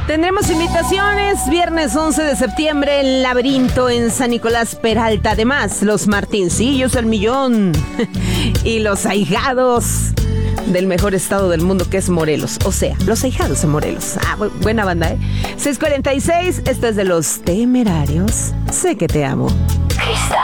Tendremos invitaciones, viernes 11 de septiembre, el Laberinto en San Nicolás Peralta. Además, los Martincillos al Millón y los ahijados del mejor estado del mundo, que es Morelos. O sea, los ahijados en Morelos. Buena banda, ¿eh? 6:46, esto es de Los Temerarios. Sé que te amo. Cristal.